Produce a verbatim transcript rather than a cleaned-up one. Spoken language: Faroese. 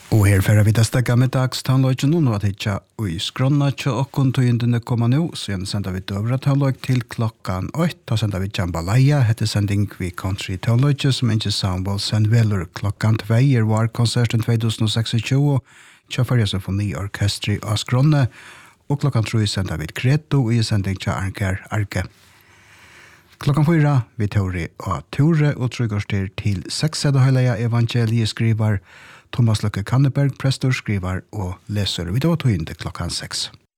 Og her fører vi destekka med dags tannløyken og at hitja ui skronna tja okkon tøyendene koma nu, så igjen sender vi døvra tannløyk til klokkan åtte, da sender vi Jambalaya, hette sending vi country tannløyke som ikke samboll sendvelur klokkan tveier var konserten tjuetusen seksogtjue, tja Farja Symfoniorkestri av skronne, og klokkan tru sender vi Kreto i sending tja Arnkær Arke. Klokkan fyra vi Tori og Tore og trygårstyr til sekset høyleia evangelieskrivar Thomas Løkke Kanneberg, prestor, skriver og leser. Vi tar tog inn til klokkan seks.